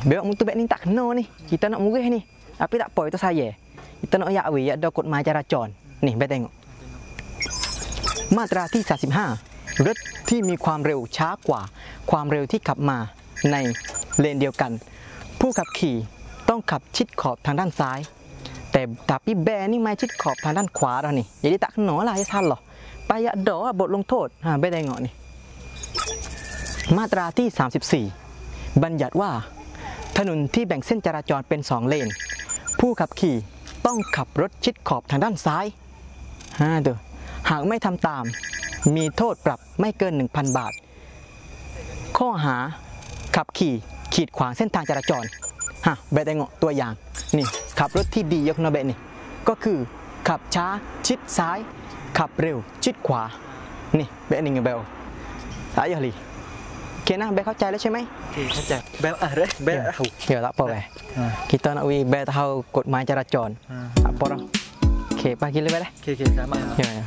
Bebek mutu bek ni tak kena ni. Kita nak murih ni. Tapi tak apa itu saya. Kita nak yak we ada kod mai jaraจร นี่ไปtengok มาตราที่35รถที่มีความเร็วช้ากว่าความเร็วที่ขับมาในเลนเดียวกันผู้ขับขี่ต้องขับชิดขอบทางด้านซ้ายแต่tapiแบนี่มาชิดขอบทางด้านขวาแล้วนี่ jadi tak kena lah ya salah ไปya ada บทลงโทษไป tengok นี่มาตราที่34บัญญัติว่าถนนที่แบ่งเส้นจราจรเป็น2เลนผู้ขับขี่ต้องขับรถชิดขอบทางด้านซ้ายหากไม่ทำตามมีโทษปรับไม่เกิน 1,000 บาทข้อหาขับขี่ขีดขวางเส้นทางจราจรเบะได้เงาะตัวอย่างนี่ขับรถที่ดียกนะเบะนี่ก็คือขับช้าชิดซ้ายขับเร็วชิดขวานี่เบะนี่ไงเบลสายอะไรโอเคนะเบะเข้าใจแล้วใช่ไหมเข้าใจเบลอะไรเบลเดี๋ยวละพอไปkita nak wi ber tahu kod mai jaraจรapa orang okey pagi le ber dah okey sama